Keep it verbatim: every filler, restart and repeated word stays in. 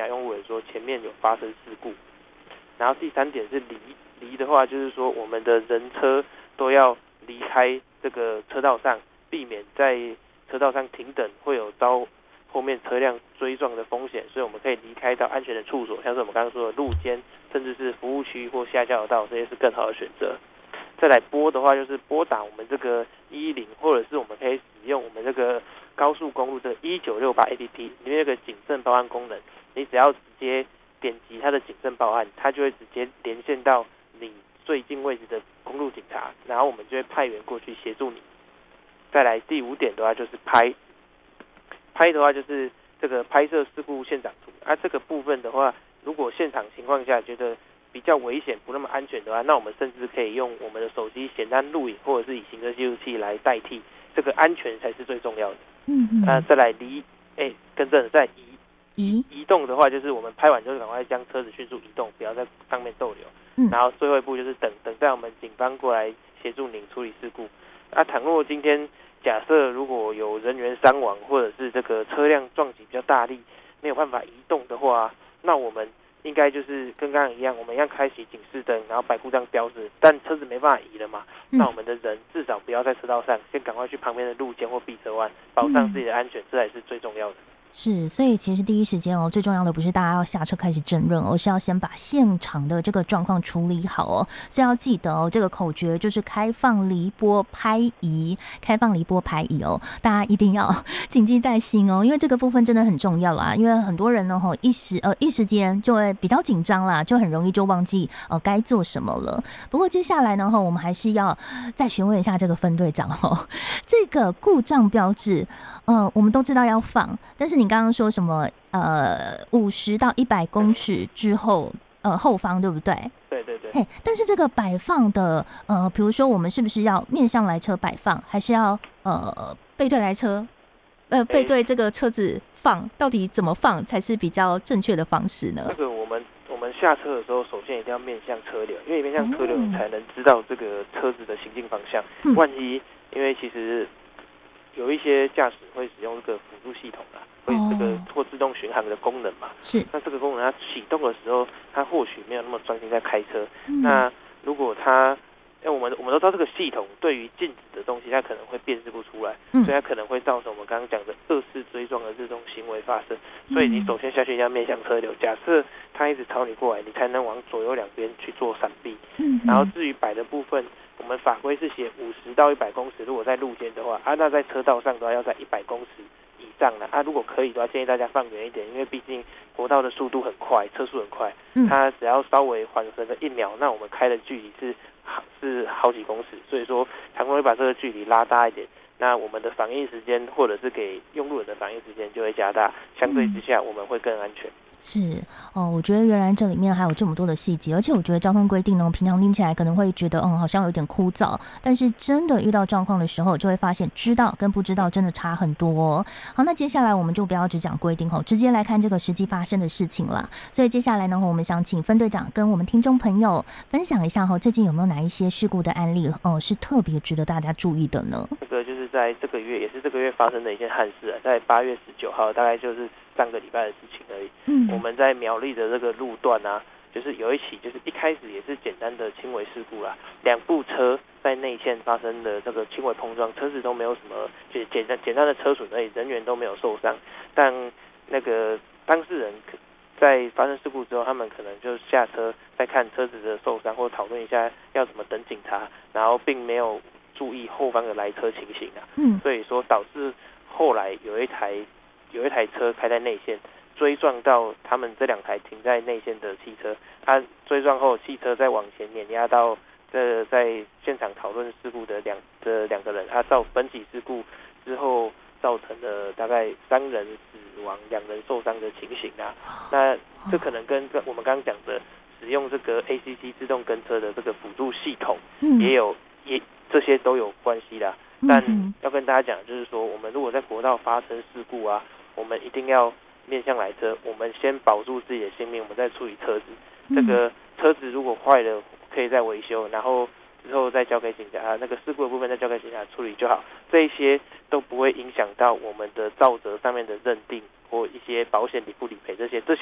甲用路人说前面有发生事故。然后第三点是离离的话，就是说我们的人车都要离开这个车道上，避免在车道上停等会有遭后面车辆追撞的风险，所以我们可以离开到安全的处所，像是我们刚刚说的路肩，甚至是服务区或下交流道，这些是更好的选择。再来拨的话，就是拨打我们这个一一零，或者是我们可以使用我们这个高速公路的一九六八 A P P 里面有个警政报案功能，你只要直接点击它的警政报案，它就会直接连线到你最近位置的公路警察，然后我们就会派员过去协助你。再来第五点的话就是拍，拍的话就是这个拍摄事故现场图啊，这个部分的话，如果现场情况下觉得比较危险不那么安全的话，那我们甚至可以用我们的手机简单录影，或者是以行车记录器来代替，这个安全才是最重要的。 嗯嗯。 那再来离，哎，跟着再移移移动的话，就是我们拍完就赶快将车子迅速移动，不要在上面逗留。 嗯。 然后最后一步就是等等待我们警方过来协助您处理事故。啊，倘若今天假设如果有人员伤亡，或者是这个车辆撞击比较大力，没有办法移动的话，那我们应该就是跟刚刚一样，我们一样开启警示灯，然后摆故障标志，但车子没办法移了嘛， 嗯、 那我们的人至少不要在车道上，先赶快去旁边的路肩或避车弯，保障自己的安全，嗯、这才是最重要的。 是，所以其实第一时间哦，最重要的不是大家要下车开始争论，而是要先把现场的这个状况处理好哦。所以要记得哦，这个口诀就是开放离拨拍移，开放离拨拍移哦，大家一定要谨记在心哦，因为这个部分真的很重要啦。因为很多人呢，吼一时呃一时间就会比较紧张啦，就很容易就忘记呃该做什么了。不过接下来呢，吼我们还是要再询问一下这个分队长哦，这个故障标志，呃，我们都知道要放，但是你。你刚刚说什么？呃，五十到一百公尺之后，呃，后方对不对？ 对对对。 嘿，但是这个摆放的，呃，比如说我们是不是要面向来车摆放，还是要呃背对来车？呃，背对这个车子放，到底怎么放才是比较正确的方式呢？ 这个我们我们下车的时候，首先一定要面向车流，因为面向车流才能知道这个车子的行进方向。嗯、万一因为其实有一些驾驶会使用这个辅助系统啊。会这个或自动巡航的功能嘛？ 是。 那这个功能它启动的时候，它或许没有那么专心在开车。 嗯、 那如果它，因为我们我们都知道这个系统对于禁止的东西，它可能会辨识不出来，嗯、所以它可能会造成我们刚刚讲的二次追撞的这种行为发生。所以你首先下去一定要面向车流，假设它一直朝你过来，你才能往左右两边去做闪避。 嗯、 然后至于摆的部分，我们法规是写五十到一百公尺，如果在路肩的话，啊，那在车道上的话要在一百公尺。以上了啊，如果可以的话，建议大家放远一点，因为毕竟国道的速度很快，车速很快，嗯、它只要稍微缓神个一秒，那我们开的距离是是好几公尺，所以说常常会把这个距离拉大一点，那我们的反应时间或者是给用路人的反应时间就会加大，相对之下我们会更安全。 是哦，我觉得原来这里面还有这么多的细节，而且我觉得交通规定呢，平常听起来可能会觉得嗯好像有点枯燥，但是真的遇到状况的时候，就会发现知道跟不知道真的差很多哦。好，那接下来我们就不要只讲规定哦，直接来看这个实际发生的事情了。所以接下来呢，我们想请分队长跟我们听众朋友分享一下哈，最近有没有哪一些事故的案例哦，是特别值得大家注意的呢？ 这个就是在这个月，也是这个月发生的一件憾事啊，在八月十九号，大概就是上个礼拜的事情而已。嗯，我们在苗栗的这个路段啊，就是有一起，就是一开始也是简单的轻微事故啦，两部车在内线发生的这个轻微碰撞，车子都没有什么，就是简单简单的车损而已，人员都没有受伤。但那个当事人在发生事故之后，他们可能就下车再看车子的受伤，或讨论一下要怎么等警察，然后并没有注意后方的来车情形啊。嗯，所以说导致后来有一台。有一台车开在内线，追撞到他们这两台停在内线的汽车。他、啊、追撞后，汽车再往前碾压到这在现场讨论事故的两的两个人。他、啊、造本起事故之后，造成了大概三人死亡、两人受伤的情形啊。那这可能跟我们刚刚讲的使用这个 A C C 自动跟车的这个辅助系统，也有也这些都有关系啦。但要跟大家讲，就是说，我们如果在国道发生事故啊，我们一定要面向来车，我们先保住自己的性命，我们再处理车子。这个车子如果坏了，可以再维修，然后之后再交给警察，那个事故的部分再交给警察处理就好。这一些都不会影响到我们的肇责上面的认定或一些保险理不理赔这些这些。